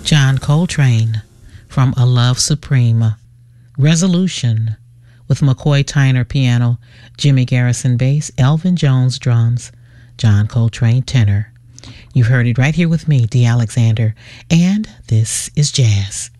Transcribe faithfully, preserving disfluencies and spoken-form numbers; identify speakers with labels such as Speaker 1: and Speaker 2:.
Speaker 1: John Coltrane from A Love Supreme. Resolution with McCoy Tyner piano, Jimmy Garrison bass, Elvin Jones drums, John Coltrane tenor. You've heard it right here with me, Dee Alexander, and this is Jazz.